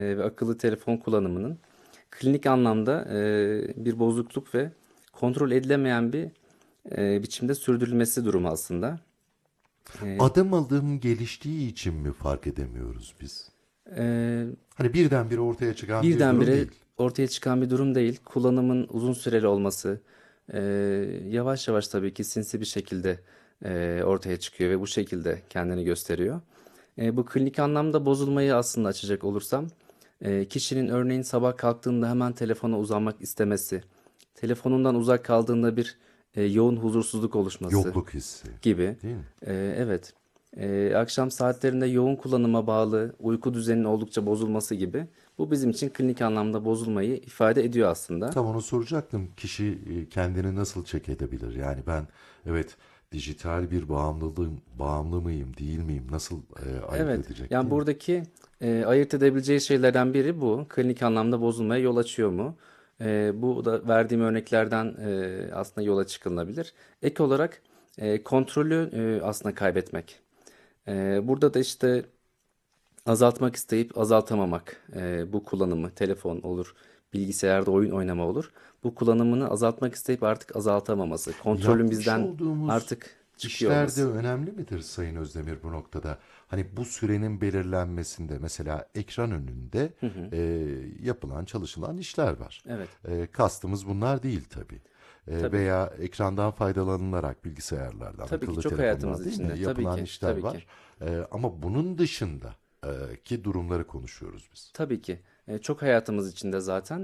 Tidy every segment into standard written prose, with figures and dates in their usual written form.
ve akıllı telefon kullanımının klinik anlamda bir bozukluk ve kontrol edilemeyen bir biçimde sürdürülmesi durumu aslında. E, Adım adım geliştiği için mi fark edemiyoruz biz? e, Hani birdenbire ortaya çıkan bir durum Birdenbire değil. ortaya çıkan bir durum değil. Kullanımın uzun süreli olması, e, yavaş yavaş tabii ki sinsi bir şekilde ortaya çıkıyor ve bu şekilde kendini gösteriyor. Bu klinik anlamda bozulmayı aslında açacak olursam, kişinin örneğin sabah kalktığında hemen telefona uzanmak istemesi, telefonundan uzak kaldığında bir yoğun huzursuzluk oluşması Yokluk hissi, gibi. değil mi? Evet. Akşam saatlerinde yoğun kullanıma bağlı uyku düzeninin oldukça bozulması gibi. Bu bizim için klinik anlamda bozulmayı ifade ediyor aslında. Tam onu soracaktım. Kişi kendini nasıl check edebilir? Yani ben evet dijital bir bağımlı mıyım, değil miyim? Nasıl ayırt Evet. edecek, Yani değil mi? buradaki ayırt edebileceği şeylerden biri bu. Klinik anlamda bozulmaya yol açıyor mu? Bu da verdiğim örneklerden aslında yola çıkılabilir. Ek olarak kontrolü aslında kaybetmek. Burada da işte azaltmak isteyip azaltamamak, bu kullanımı, telefon olur, bilgisayarda oyun oynama olur. Bu kullanımını azaltmak isteyip artık azaltamaması, kontrolün Yapmış bizden olduğumuz artık çıkıyor işler de olması. önemli midir Sayın Özdemir bu noktada? Hani bu sürenin belirlenmesinde mesela ekran önünde Hı hı, e, yapılan çalışılan işler var. evet, Kastımız bunlar değil tabii. tabii. Veya ekrandan faydalanılarak bilgisayarlardan, Tabii ki akıllı çok telefonlar hayatımız değil mi? içinde. Tabii Yapılan ki, işler tabii ki, var. Ama bunun dışında ki durumları konuşuyoruz biz. tabii ki. Çok hayatımız içinde zaten.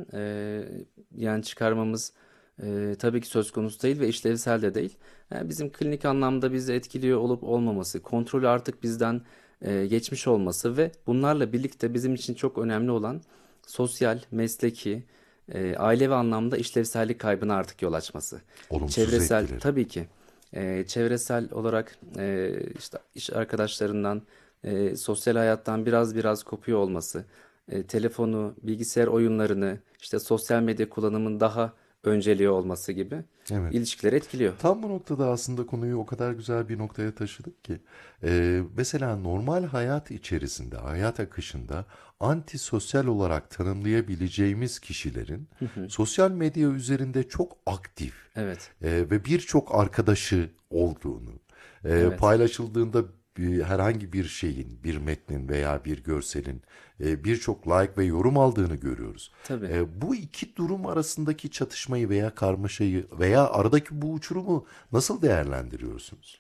Yani çıkarmamız tabii ki söz konusu değil ve işlevsel de değil. Bizim klinik anlamda bizi etkiliyor olup olmaması, kontrolü artık bizden geçmiş olması ve bunlarla birlikte bizim için çok önemli olan sosyal, mesleki, ailevi anlamda işlevsellik kaybına artık yol açması. Olumsuz Çevresel, etkileri. tabii ki. Çevresel olarak işte iş arkadaşlarından, sosyal hayattan biraz kopuyor olması, telefonu, bilgisayar oyunlarını, işte sosyal medya kullanımın daha önceliği olması gibi Evet. ilişkileri etkiliyor. Tam bu noktada aslında konuyu o kadar güzel bir noktaya taşıdık ki. Mesela normal hayat içerisinde, hayat akışında antisosyal olarak tanımlayabileceğimiz kişilerin Hı hı. sosyal medya üzerinde çok aktif Evet, ve birçok arkadaşı olduğunu, evet, paylaşıldığında herhangi bir şeyin, bir metnin veya bir görselin birçok like ve yorum aldığını görüyoruz. tabii. Bu iki durum arasındaki çatışmayı veya karmaşayı veya aradaki bu uçurumu nasıl değerlendiriyorsunuz?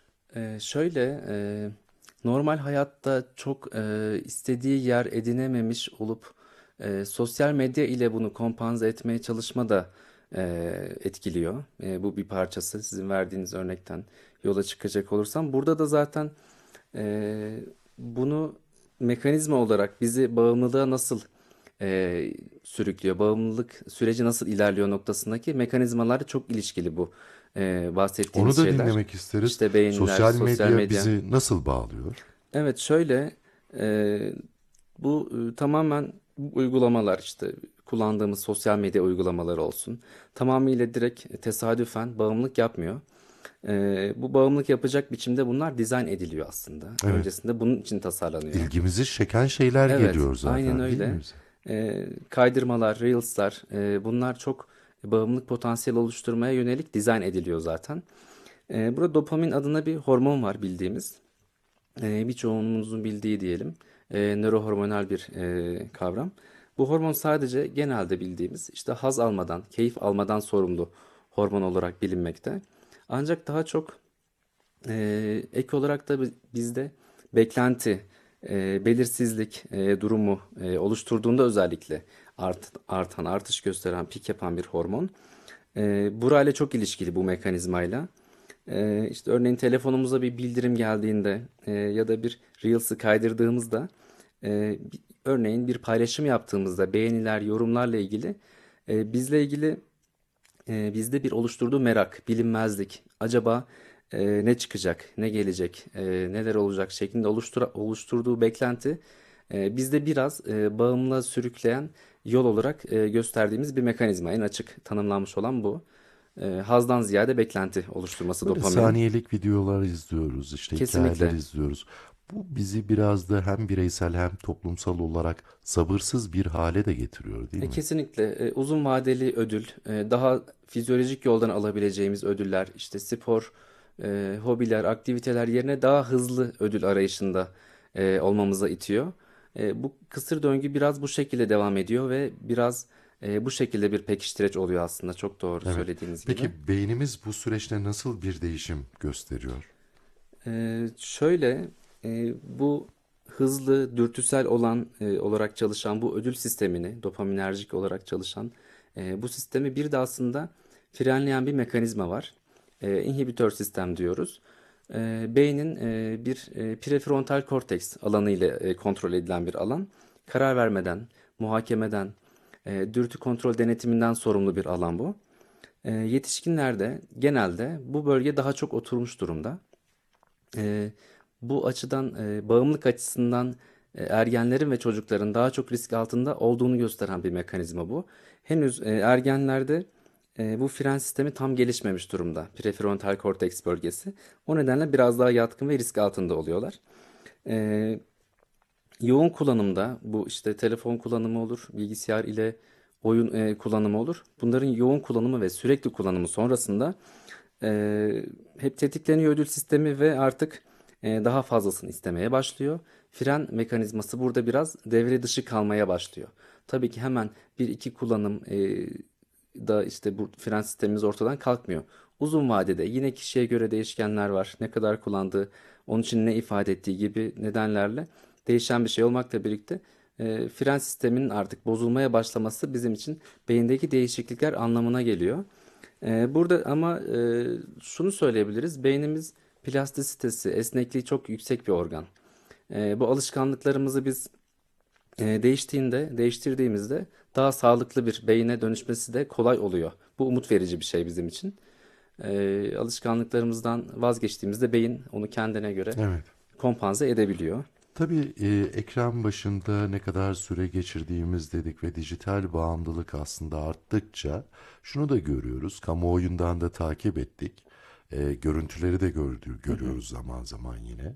Normal hayatta çok istediği yer edinememiş olup sosyal medya ile bunu kompanze etmeye çalışma da e, etkiliyor. Bu bir parçası sizin verdiğiniz örnekten yola çıkacak olursam. Burada da zaten e, bunu mekanizma olarak bizi bağımlılığa nasıl e, sürüklüyor, bağımlılık süreci nasıl ilerliyor noktasındaki mekanizmalar çok ilişkili bu Onu bahsettiğimiz da şeyler. dinlemek isteriz. İşte beğeniler, Sosyal sosyal medya medya. bizi nasıl bağlıyor? Evet şöyle e, bu tamamen bu uygulamalar işte kullandığımız sosyal medya uygulamaları olsun. Tamamıyla direkt tesadüfen bağımlılık yapmıyor. Bu bağımlılık yapacak biçimde bunlar dizayn ediliyor aslında. Evet. Öncesinde bunun için tasarlanıyor. İlgimizi çeken şeyler Evet, geliyor aynen zaten değil mi öyle. bize? Kaydırmalar, reels'lar, bunlar çok bağımlılık potansiyeli oluşturmaya yönelik dizayn ediliyor zaten. Burada dopamin adına bir hormon var bildiğimiz. Birçoğumuzun bildiği diyelim. Nörohormonal bir kavram. Bu hormon sadece genelde bildiğimiz işte haz almadan, keyif almadan sorumlu hormon olarak bilinmekte. Ancak daha çok ek olarak da bizde beklenti, belirsizlik durumu oluşturduğunda özellikle artan, artış gösteren, pik yapan bir hormon. Burayla çok ilişkili bu mekanizmayla. İşte örneğin telefonumuza bir bildirim geldiğinde ya da bir Reels'ı kaydırdığımızda örneğin bir paylaşım yaptığımızda beğeniler, yorumlarla ilgili bizle ilgili bizde bir oluşturduğu merak, bilinmezlik, acaba ne çıkacak, ne gelecek, neler olacak şeklinde oluşturduğu beklenti bizde biraz bağımlılığa sürükleyen yol olarak gösterdiğimiz bir mekanizma. En açık tanımlanmış olan bu. Hazdan ziyade beklenti oluşturması Böyle dopaminin. saniyelik videolar izliyoruz, işte hikayeler Kesinlikle. izliyoruz. Bu bizi biraz da hem bireysel hem toplumsal olarak sabırsız bir hale de getiriyor, değil mi? Kesinlikle uzun vadeli ödül, daha fizyolojik yoldan alabileceğimiz ödüller, işte spor, hobiler, aktiviteler yerine daha hızlı ödül arayışında olmamıza itiyor. Bu kısır döngü biraz bu şekilde devam ediyor ve biraz bu şekilde bir pekiştireç oluyor aslında. Çok doğru Evet. söylediğiniz gibi. Peki beynimiz bu süreçte nasıl bir değişim gösteriyor? Şöyle bu hızlı, dürtüsel olan olarak çalışan bu ödül sistemini, dopaminerjik olarak çalışan bu sistemi bir de aslında frenleyen bir mekanizma var. İnhibitör sistem diyoruz. Beynin bir prefrontal korteks alanı ile kontrol edilen bir alan. Karar vermeden, muhakemeden, dürtü kontrol denetiminden sorumlu bir alan bu. Yetişkinlerde genelde bu bölge daha çok oturmuş durumda. Ee, Bu açıdan bağımlılık açısından ergenlerin ve çocukların daha çok risk altında olduğunu gösteren bir mekanizma bu. Henüz ergenlerde bu fren sistemi tam gelişmemiş durumda. Prefrontal korteks bölgesi. O nedenle biraz daha yatkın ve risk altında oluyorlar. Ee, Yoğun kullanımda bu işte telefon kullanımı olur, bilgisayar ile oyun kullanımı olur. Bunların yoğun kullanımı ve sürekli kullanımı sonrasında e, hep tetikleniyor ödül sistemi ve artık daha fazlasını istemeye başlıyor. Fren mekanizması burada biraz devre dışı kalmaya başlıyor. Tabii ki hemen bir iki kullanım da işte bu fren sistemimiz ortadan kalkmıyor. Uzun vadede yine kişiye göre değişkenler var. Ne kadar kullandığı, onun için ne ifade ettiği gibi nedenlerle değişen bir şey olmakla birlikte fren sisteminin artık bozulmaya başlaması bizim için beyindeki değişiklikler anlamına geliyor. Burada ama şunu söyleyebiliriz. Beynimiz plastisitesi, esnekliği çok yüksek bir organ. Bu alışkanlıklarımızı biz değiştirdiğimizde daha sağlıklı bir beyine dönüşmesi de kolay oluyor. Bu umut verici bir şey bizim için. Alışkanlıklarımızdan vazgeçtiğimizde beyin onu kendine göre Evet. kompanze edebiliyor. Tabii ekran başında ne kadar süre geçirdiğimiz dedik ve dijital bağımlılık aslında arttıkça şunu da görüyoruz. Kamuoyundan da takip ettik. Görüntüleri de Hı hı. görüyoruz zaman zaman yine.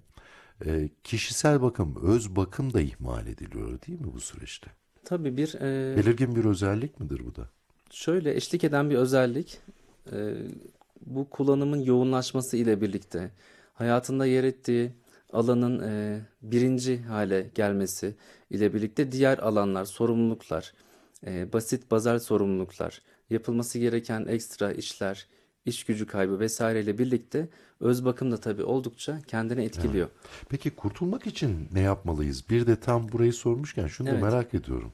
Kişisel bakım, öz bakım da ihmal ediliyor değil mi bu süreçte? Tabii bir Belirgin bir özellik midir bu da? şöyle eşlik eden bir özellik e, bu kullanımın yoğunlaşması ile birlikte hayatında yer ettiği alanın birinci hale gelmesi ile birlikte diğer alanlar, sorumluluklar, basit bazel sorumluluklar, yapılması gereken ekstra işler, iş gücü kaybı vesaire ile birlikte öz bakım da tabii oldukça kendini Evet. etkiliyor. Peki kurtulmak için ne yapmalıyız? Bir de tam burayı sormuşken şunu da Evet, merak ediyorum.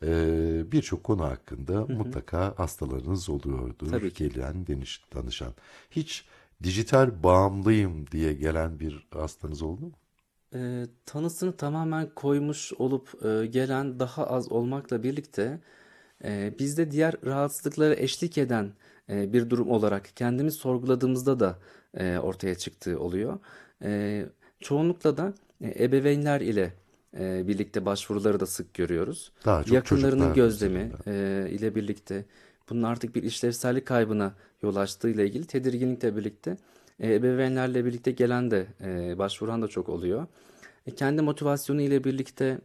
Birçok konu hakkında hı hı, mutlaka hastalarınız oluyordur, tabii ki. gelen danışan. Hiç dijital bağımlıyım diye gelen bir hastanız oldu mu? Tanısını tamamen koymuş olup gelen daha az olmakla birlikte bizde diğer rahatsızlıklara eşlik eden bir durum olarak kendimiz sorguladığımızda da ortaya çıktığı oluyor. E, Çoğunlukla da ebeveynler ile birlikte başvuruları da sık görüyoruz. Daha çok Yakınlarının çocuklar gözlemi üzerinden. ile birlikte bunun artık bir işlevsellik kaybına yol açtığı ile ilgili tedirginlikle birlikte ebeveynlerle birlikte gelen de başvuran da çok oluyor. Kendi motivasyonu ile birlikte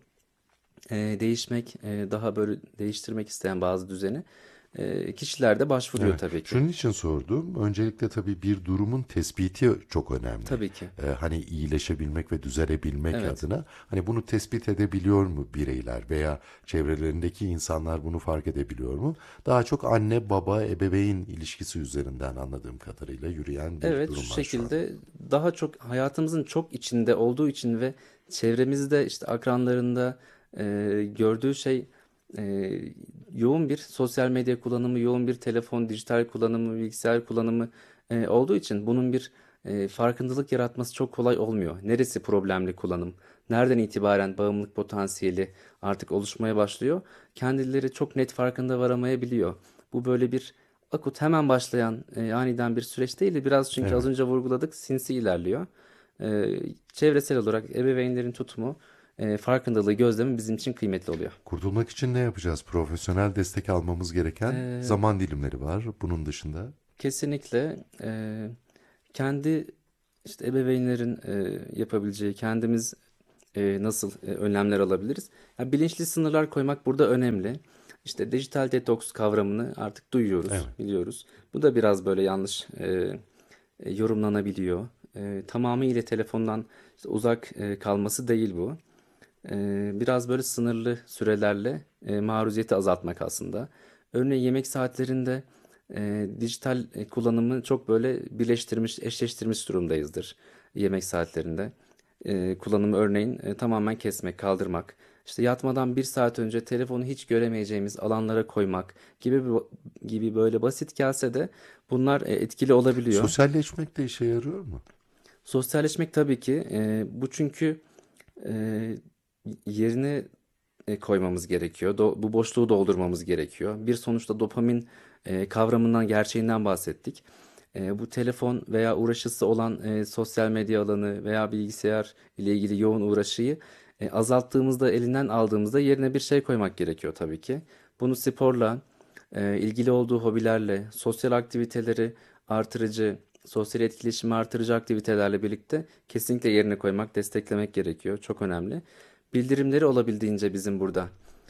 değişmek, daha böyle değiştirmek isteyen bazı düzeni kişiler de başvuruyor Evet. tabii ki. Şunun için sordum. Öncelikle tabii bir durumun tespiti çok önemli. Tabii ki. Hani iyileşebilmek ve düzelebilmek Evet. adına hani bunu tespit edebiliyor mu bireyler veya çevrelerindeki insanlar bunu fark edebiliyor mu? Daha çok anne baba ebeveyn ilişkisi üzerinden anladığım kadarıyla yürüyen bir Evet, şu durum var şu anda. şekilde daha çok hayatımızın çok içinde olduğu için ve çevremizde işte akranlarında gördüğü şey e, yoğun bir sosyal medya kullanımı, yoğun bir telefon, dijital kullanımı, bilgisayar kullanımı olduğu için bunun bir farkındalık yaratması çok kolay olmuyor. Neresi problemli kullanım? Nereden itibaren bağımlılık potansiyeli artık oluşmaya başlıyor? Kendileri çok net farkında varamayabiliyor. Bu böyle bir akut hemen başlayan aniden bir süreç değil de biraz çünkü az Evet. önce vurguladık sinsi ilerliyor. E, Çevresel olarak ebeveynlerin tutumu, farkındalığı, gözlemi bizim için kıymetli oluyor. Kurtulmak için ne yapacağız? Profesyonel destek almamız gereken E, zaman dilimleri var bunun dışında. Kesinlikle kendi İşte ebeveynlerin yapabileceği, kendimiz nasıl önlemler alabiliriz? Ya bilinçli sınırlar koymak burada önemli. İşte dijital detoks kavramını artık duyuyoruz, Evet. biliyoruz. Bu da biraz böyle yanlış yorumlanabiliyor. Tamamıyla telefondan işte uzak kalması değil bu. Biraz böyle sınırlı sürelerle maruziyeti azaltmak aslında. Örneğin yemek saatlerinde dijital kullanımı çok böyle birleştirmiş, eşleştirmiş durumdayızdır yemek saatlerinde. Kullanımı örneğin tamamen kesmek, kaldırmak. İşte yatmadan bir saat önce telefonu hiç göremeyeceğimiz alanlara koymak gibi böyle basit gelse de bunlar etkili olabiliyor. Sosyalleşmek de işe yarıyor mu? Sosyalleşmek tabii ki. Bu çünkü e, yerine koymamız gerekiyor. Bu boşluğu doldurmamız gerekiyor. Bir sonuçta dopamin kavramından, gerçeğinden bahsettik. Bu telefon veya uğraşısı olan sosyal medya alanı veya bilgisayar ile ilgili yoğun uğraşıyı azalttığımızda, elinden aldığımızda yerine bir şey koymak gerekiyor tabii ki. Bunu sporla, ilgili olduğu hobilerle, sosyal aktiviteleri artırıcı, sosyal etkileşimi artırıcı aktivitelerle birlikte kesinlikle yerine koymak, desteklemek gerekiyor. Çok önemli. Bildirimleri olabildiğince bizim burada.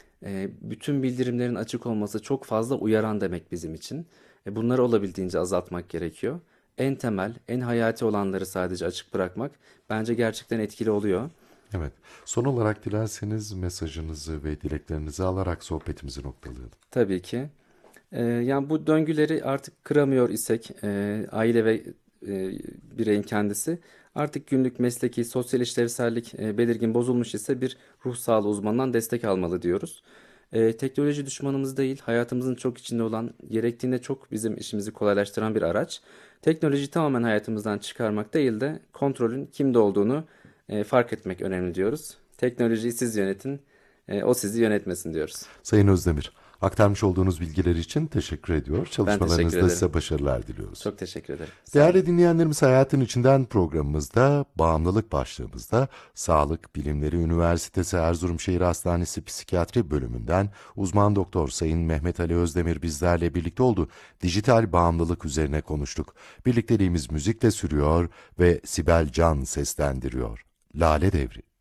Bütün bildirimlerin açık olması çok fazla uyaran demek bizim için. Bunları olabildiğince azaltmak gerekiyor. En temel, en hayati olanları sadece açık bırakmak bence gerçekten etkili oluyor. Evet. Son olarak dilerseniz mesajınızı ve dileklerinizi alarak sohbetimizi noktalayalım. Tabii ki. Yani bu döngüleri artık kıramıyor isek, aile ve bireyin kendisi artık günlük mesleki, sosyal işlevsellik belirgin bozulmuş ise bir ruh sağlığı uzmanından destek almalı diyoruz. Teknoloji düşmanımız değil, hayatımızın çok içinde olan, gerektiğinde çok bizim işimizi kolaylaştıran bir araç. Teknolojiyi tamamen hayatımızdan çıkarmak değil de kontrolün kimde olduğunu fark etmek önemli diyoruz. Teknolojiyi siz yönetin, o sizi yönetmesin diyoruz. Sayın Özdemir, aktarmış olduğunuz bilgiler için teşekkür ediyor. Ben teşekkür Çalışmalarınızda ederim. size başarılar diliyoruz. Çok teşekkür ederim. Sağ olun. Değerli dinleyenlerimiz, Hayatın İçinden programımızda bağımlılık başlığımızda Sağlık Bilimleri Üniversitesi Erzurumşehir Hastanesi Psikiyatri bölümünden uzman doktor Sayın Mehmet Ali Özdemir bizlerle birlikte oldu. Dijital bağımlılık üzerine konuştuk. Birlikteliğimiz müzikle sürüyor ve Sibel Can seslendiriyor. Lale Devri.